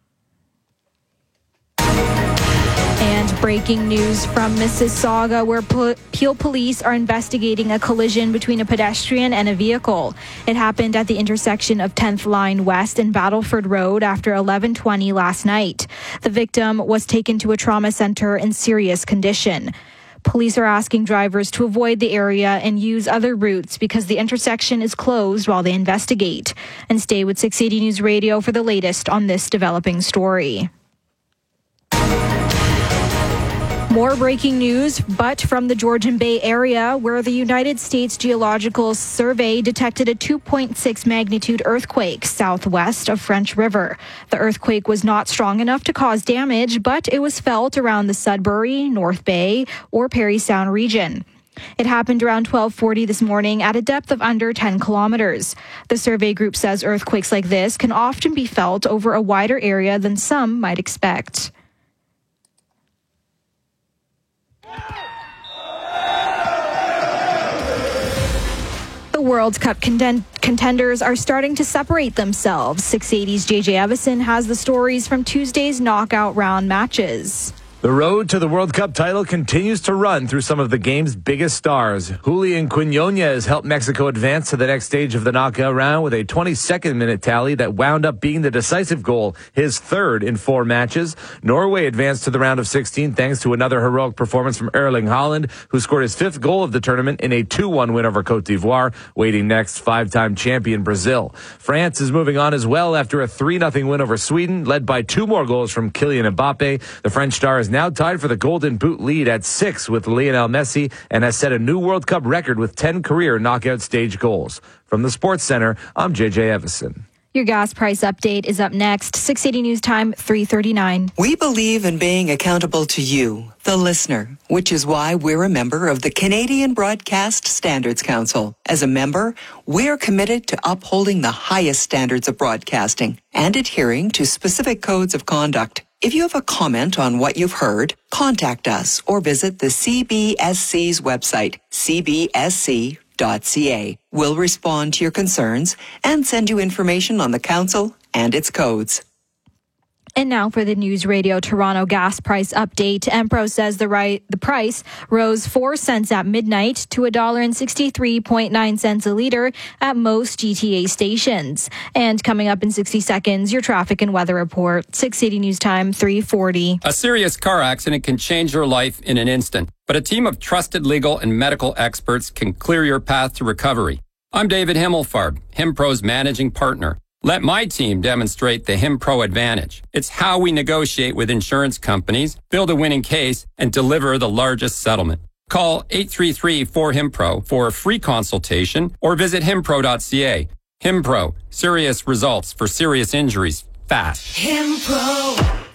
And breaking news from Mississauga, where Peel police are investigating a collision between a pedestrian and a vehicle. It happened at the intersection of 10th Line West and Battleford Road after 11:20 last night. The victim was taken to a trauma center in serious condition. Police are asking drivers to avoid the area and use other routes because the intersection is closed while they investigate. And stay with 680 News Radio for the latest on this developing story. More breaking news, but from the Georgian Bay area, where the United States Geological Survey detected a 2.6 magnitude earthquake southwest of French River. The earthquake was not strong enough to cause damage, but it was felt around the Sudbury, North Bay, or Parry Sound region. It happened around 12:40 this morning at a depth of under 10 kilometers. The survey group says earthquakes like this can often be felt over a wider area than some might expect. The World Cup contenders are starting to separate themselves. 680's JJ Evison has the stories from Tuesday's knockout round matches. The road to the World Cup title continues to run through some of the game's biggest stars. Julian Quinones helped Mexico advance to the next stage of the knockout round with a 22nd minute tally that wound up being the decisive goal, his third in 4 matches. Norway advanced to the round of 16 thanks to another heroic performance from Erling Haaland, who scored his 5th goal of the tournament in a 2-1 win over Cote d'Ivoire. Waiting next, 5-time champion Brazil. France is moving on as well after a 3-0 win over Sweden, led by 2 more goals from Kylian Mbappe. The French star is now tied for the Golden Boot lead at 6 with Lionel Messi and has set a new World Cup record with 10 career knockout stage goals. From the Sports Center, I'm JJ Evison. Your gas price update is up next. 680 News Time, 3:39. We believe in being accountable to you, the listener, which is why we're a member of the Canadian Broadcast Standards Council. As a member, we're committed to upholding the highest standards of broadcasting and adhering to specific codes of conduct. If you have a comment on what you've heard, contact us or visit the CBSC's website, cbsc.ca. We'll respond to your concerns and send you information on the council and its codes. And now for the News Radio Toronto gas price update. Empro says the price rose 4 cents at midnight to $1.63.9 a liter at most GTA stations. And coming up in 60 seconds, your traffic and weather report. 680 News Time, 3:40. A serious car accident can change your life in an instant, but a team of trusted legal and medical experts can clear your path to recovery. I'm David Himmelfarb, HimPro's managing partner. Let my team demonstrate the HimPro advantage. It's how we negotiate with insurance companies, build a winning case, and deliver the largest settlement. Call 833-4HIMPRO for a free consultation or visit himpro.ca. HimPro, serious results for serious injuries, fast. HimPro,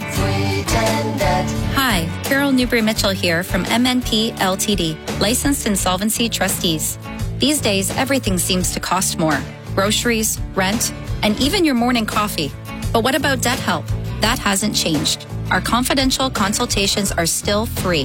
310net. Hi, Carol Newbury-Mitchell here from MNP Ltd, licensed insolvency trustees. These days, everything seems to cost more. Groceries, rent, and even your morning coffee. But what about debt help? That hasn't changed. Our confidential consultations are still free.